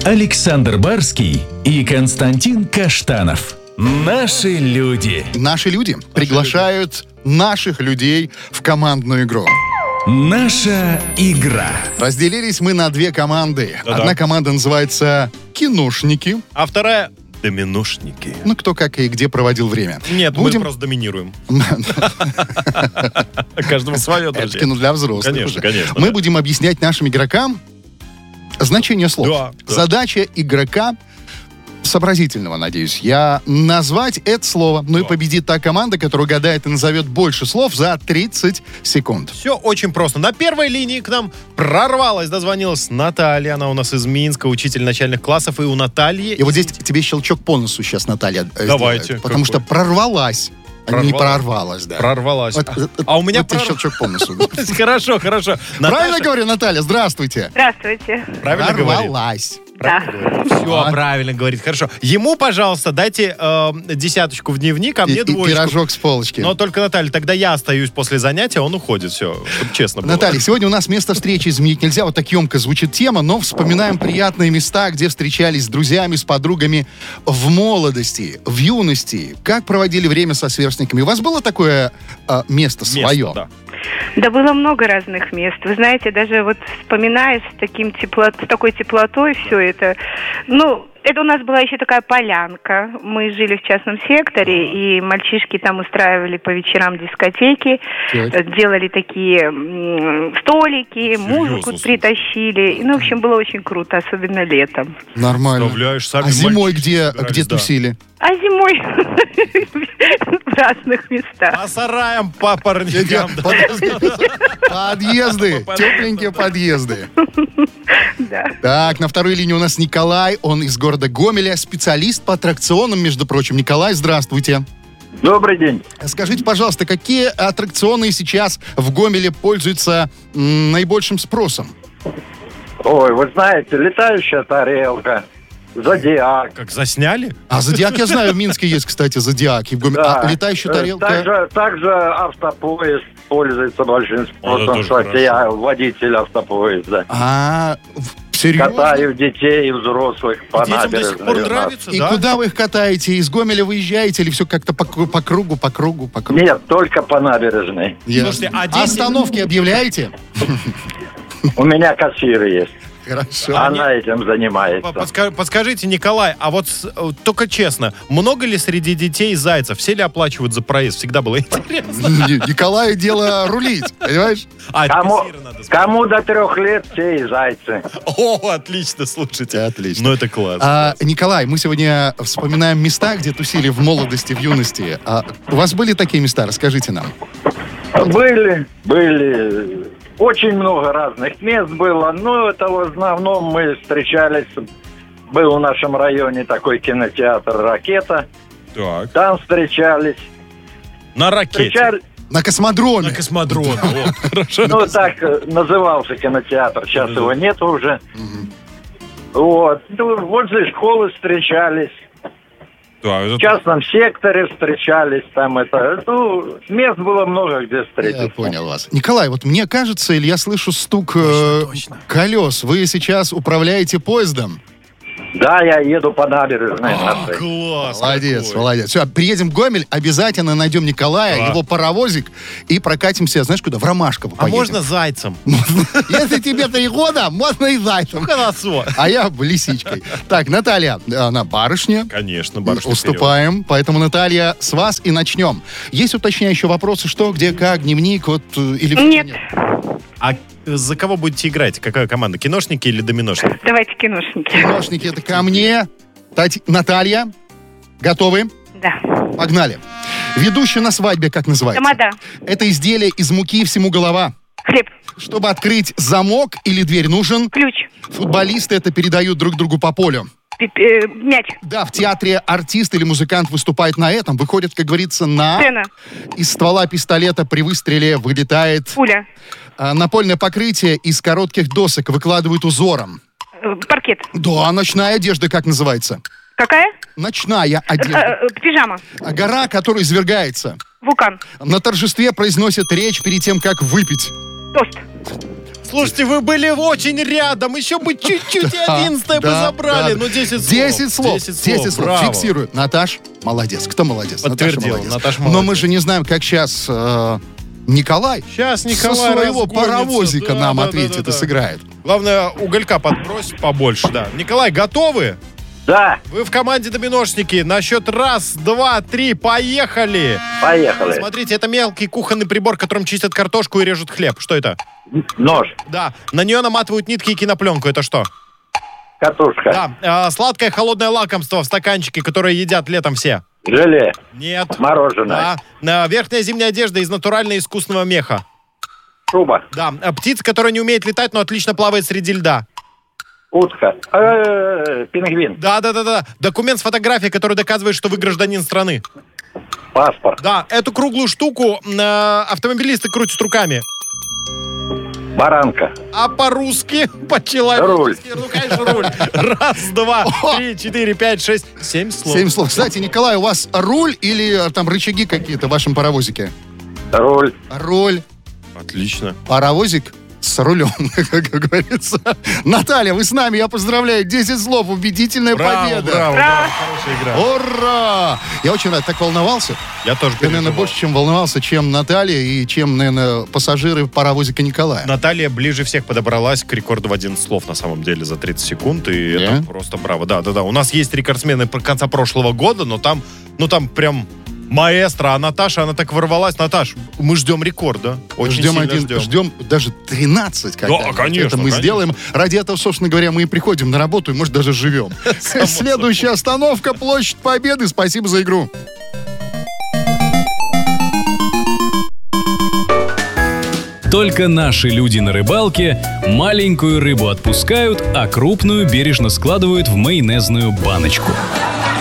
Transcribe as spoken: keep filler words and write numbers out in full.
Александр Барский и Константин Каштанов. Наши люди. Наши люди приглашают наших людей в командную игру. Наша игра. Разделились мы на две команды. Да-да. Одна команда называется «Киношники». А вторая — доминошники. Ну, кто как и где проводил время. Нет, Будем... мы просто доминируем. Каждому свое, Это друзья. кино для взрослых. Конечно, уже. конечно, Мы да. будем объяснять нашим игрокам значение слов. Да, да. Задача игрока сообразительного, надеюсь, я назвать это слово. Ну и Да. победит та команда, которая угадает и назовет больше слов за тридцать секунд. Все очень просто. На первой линии к нам прорвалась, дозвонилась Наталья. Она у нас из Минска, учитель начальных классов. И у Натальи... И вот здесь тебе щелчок по носу сейчас, Наталья, э, Давайте, сделает, потому какой? что прорвалась. а Не Прорвалась. прорвалась, да. Прорвалась. Вот, А- э, а у меня вот тебе прорв- щелчок по носу. Хорошо, хорошо. Правильно Наташа говорю, Наталья? Здравствуйте. Здравствуйте. правильно говорит? Прорвалась. Да. Все, А. правильно говорит. Хорошо. Ему, пожалуйста, дайте э, десяточку в дневник, а И, мне и двоечку. пирожок с полочки. Но только, Наталья, тогда я остаюсь после занятия, он уходит. Все, чтобы честно было. Наталья, сегодня у нас место встречи изменить нельзя. Вот так емко звучит тема, но вспоминаем приятные места, где встречались с друзьями, с подругами в молодости, в юности. Как проводили время со сверстниками? У вас было такое а, место Место, свое? да. Да было много разных мест. Вы знаете, даже вот вспоминая с, таким тепло, с такой теплотой все это. Ну, это у нас была еще такая полянка. Мы жили в частном секторе, и мальчишки там устраивали по вечерам дискотеки, Так. э, делали такие м, столики, музыку слушай. притащили. И, ну, в общем, было очень круто, особенно летом. Нормально. Представляешь, сами А зимой мальчишки где, собирались, где да. тусили? А зимой в разных местах. По сараям, по парникам. да. Подъезды, тепленькие подъезды. Да. Так, на второй линии у нас Николай, он из города Гомеля, специалист по аттракционам, между прочим. Николай, здравствуйте. Добрый день. Скажите, пожалуйста, какие аттракционы сейчас в Гомеле пользуются м, наибольшим спросом? Ой, вы знаете, летающая тарелка, зодиак. Как засняли? А Зодиак, я знаю, в Минске есть, кстати, Зодиак. И в Гомеле. Да. А летающая Э, тарелка? Также, также автопоезд пользуется большим спросом, тоже что хорошо. я водитель автопоезда. А, в- серьезно? Катаю детей и взрослых по Детям до сих набережной. пор у нас. нравится, И да? куда вы их катаете? Из Гомеля выезжаете или все как-то по, кру- по кругу, по кругу, по кругу? Нет, только по набережной. Ясно. Слушайте, а дети- Остановки объявляете? У меня кассиры есть. Хорошо. Она этим занимается. Подска- Подскажите, Николай, а вот с- э, только честно, много ли среди детей зайцев? Все ли оплачивают за проезд? Всегда было интересно. Н- Николаю дело рулить, понимаешь? А, это Кому, кассира надо сказать. кому до трех лет, те и зайцы. О, отлично, слушайте. Отлично. Ну, это класс. А, Николай, мы сегодня вспоминаем места, где тусили в молодости, в юности. А, у вас были такие места? Расскажите нам. Были, были. Очень много разных мест было, но это в основном мы встречались. Был в нашем районе такой кинотеатр «Ракета». Так. Там встречались. На ракете. Встречали, На космодроме. На космодроме. Вот, хорошо. ну, так э, назывался кинотеатр. Сейчас Да-да-да. его нет уже. Вот. Ну, возле школы встречались. Так, это- В частном секторе встречались. Там это... Ну, мест было много, где Я встретиться. понял вас. Николай, вот мне кажется, или я слышу стук э, точно. колес. Вы сейчас управляете поездом? Да, я еду по набережной. А, нашей. класс. Молодец, какой. молодец. Все, приедем в Гомель, обязательно найдем Николая, Да. его паровозик, и прокатимся, знаешь, куда? В Ромашково А поедем. можно зайцем? Если тебе три года, можно и зайцем. Хорошо. А я лисичкой. Так, Наталья, она барышня. Конечно, барышня Уступаем. Поэтому, Наталья, с вас и начнем. Есть уточняющие вопросы, что, где, как, дневник, вот, э, или... всего Нет. А за кого будете играть? Какая команда? Киношники или доминошники? Давайте киношники. Киношники, это ко мне. Тать- Наталья, готовы? Да. Погнали. Ведущая на свадьбе, как называется? Тамада. Это изделие из муки, всему голова. Хлеб. Чтобы открыть замок или дверь, нужен... Ключ. Футболисты это передают друг другу по полю. Пип- э, мяч. Да, в театре артист или музыкант выступает на этом, выходит, как говорится, на... Сцена. Из ствола пистолета при выстреле вылетает Пуля. а, напольное покрытие из коротких досок, выкладывают узором. Э, паркет. Да, ночная одежда, как называется? Какая? Ночная Э, одежда. э, пижама. А гора, которая извергается. Вулкан. На торжестве произносят речь перед тем, как выпить. Тост. Слушайте, вы были очень рядом. Еще бы чуть-чуть и одиннадцатое бы Да, забрали. да. Ну, десять слов. десять слов. десять слов. десять слов. Браво. Фиксирую. Наташ, молодец. Кто молодец? Подтвердил. Наташа молодец. Наташа Но мы молодец. же не знаем, как сейчас э, Николай Сейчас Николай со своего разгонится. паровозика Да, нам да, ответит да, да, и да. сыграет. Главное, уголька подбрось побольше, да. Николай, готовы? Да, Вы в команде доминошники. На счет раз, два, три, поехали! поехали. Смотрите, это мелкий кухонный прибор, которым чистят картошку и режут хлеб. Что это? Нож, Да. На нее наматывают нитки и кинопленку. Это что? катушка, Да. А, сладкое холодное лакомство в стаканчике, которое едят летом все. желе, Нет. мороженое, Да. На верхняя зимняя одежда из натурального искусственного меха. шуба, Да. А, птица, которая не умеет летать, но отлично плавает среди льда. утка, э, пингвин, Да, да, да, да. Документ с фотографией, который доказывает, что вы гражданин страны. паспорт, Да. Эту круглую штуку э, автомобилисты крутят руками. баранка, А по-русски, по-человечески, Руль. ну, конечно, руль. Раз, два, три, четыре, пять, шесть, семь слов. Семь слов. Кстати, Николай, у вас руль или э, там рычаги какие-то в вашем паровозике? руль, Руль, Отлично. паровозик с рулем, как говорится. Наталья, вы с нами, я поздравляю. десять слов, убедительная Браво, победа. браво, браво, хорошая игра. Ура! Я очень рад, так волновался. Я тоже Я, наверное, переживал. больше, чем волновался, чем Наталья и чем, наверное, пассажиры паровозика Николая. Наталья ближе всех подобралась к рекорду в одиннадцать слов, на самом деле, за тридцать секунд, и Да? это просто браво. Да, да, да. У нас есть рекордсмены про конца прошлого года, но там, ну там прям маэстро, а Наташа, она так ворвалась. Наташ, мы ждем рекорда. Очень ждем сильно один, ждем. ждем даже тринадцать, когда Да, конечно, это мы конечно. сделаем. Ради этого, собственно говоря, мы и приходим на работу, и, может, даже живем. Следующая остановка — Площадь Победы. Спасибо за игру. Только наши люди на рыбалке маленькую рыбу отпускают, а крупную бережно складывают в майонезную баночку.